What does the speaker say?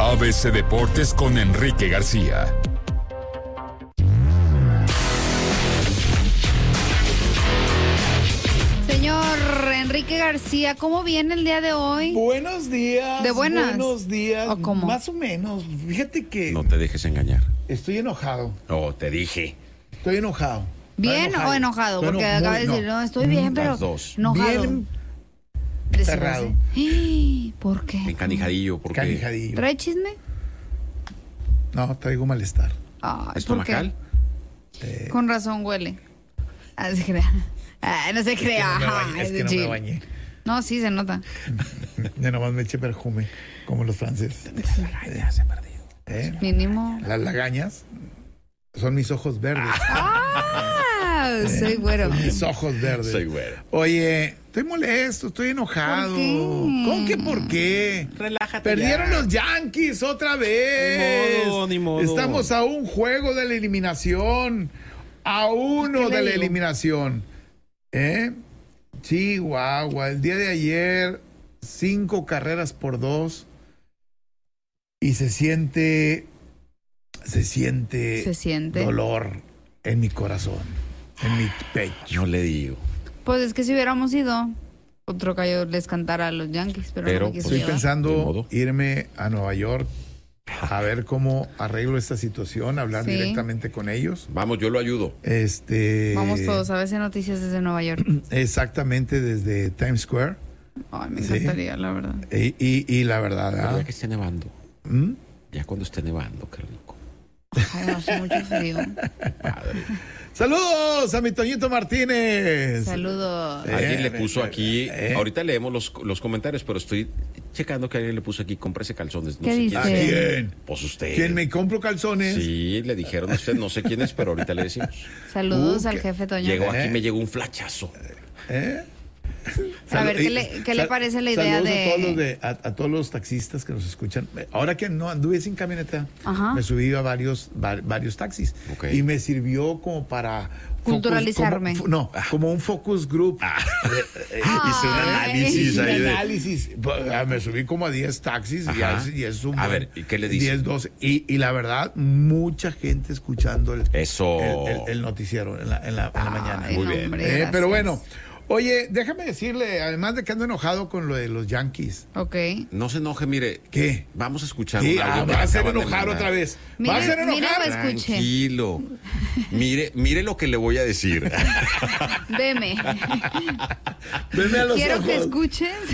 ABC Deportes con Enrique García. Señor Enrique García, ¿cómo viene el día de hoy? Buenos días. ¿De buenas? Buenos días. ¿O cómo? Más o menos. Fíjate que No te dejes engañar. estoy enojado. Oh, te dije. Estoy enojado. ¿Bien o enojado? Estoy Porque eno- acaba de muy- decir, no, estoy bien, pero Las dos. enojado. Bien Decirlo cerrado. así. ¿Por qué? Encanijadillo, porque canijadillo. ¿Trae chisme? No, traigo malestar. Ay, ¿por qué? estomacal. Con razón huele. Ah, se crea. Ah, no se crea. Es que no me bañé. No, sí, se nota. De nomás me eché perfume, como los franceses. Se ha perdido. Mínimo. Las lagañas son mis ojos verdes. Ah, soy güero. Son mis ojos verdes. Soy güero. Oye, estoy molesto, estoy enojado. ¿Por qué? ¿Cómo que por qué? Relájate. Perdieron ya. los Yankees otra vez. Ni modo. Estamos a un juego de la eliminación. A uno ¿Qué le de la digo? eliminación. Chihuahua, el día de ayer, 5 carreras por 2. Y se siente dolor en mi corazón, en mi pecho. Yo le digo. Pues es que si hubiéramos ido, otro gallo les cantara a los Yankees, pero Pero, no me quiso Estoy llevar. Ni pensando modo. irme a Nueva York a ver cómo arreglo esta situación, hablar Sí. directamente con ellos. Vamos, yo lo ayudo. Vamos todos a veces noticias desde Nueva York. Exactamente desde Times Square. Ay, me Sí. encantaría, la verdad. Y la verdad, Pero ya que esté nevando. ¿Mm? Ya cuando esté nevando, qué rico. Ay, hace mucho frío. Padre. Saludos a mi Toñito Martínez. Saludos. Alguien le puso aquí. eh. Ahorita leemos los comentarios, pero estoy checando que alguien le puso aquí. Cómprese calzones. No ¿Qué sé dice? ¿A quién es. quién? Pues usted. ¿Quién me compro calzones? Sí, le dijeron a usted, no sé quién es, pero ahorita le decimos. Saludos al ¿qué? jefe Toño. Llegó aquí, me llegó un flachazo. A ver, ¿qué le parece la idea saludos de...? a todos los taxistas que nos escuchan. Ahora que no anduve sin camioneta, Ajá. me subí a varios taxis. Ok. Y me sirvió como para... Culturalizarme. Como un focus group. Hice un análisis Un ahí de. análisis. Me subí como a 10 taxis Ajá. y es un A buen ver, ¿y qué le dicen? 10, 12. Y la verdad, mucha gente escuchando Eso. el noticiero en la mañana. Ay, Muy no, bien. hombre, Pero gracias. bueno, oye, déjame decirle, además de que ando enojado con lo de los Yankees. Ok. No se enoje, mire. ¿Qué? Vamos a escuchar ¿Qué? un audio que Va a hacer acaban de enojar mandar. otra vez. Mire, ¿Va a hacer mire, enojar? escuche. Tranquilo. Mire lo que le voy a decir. Veme. Veme a los Quiero ojos. que escuches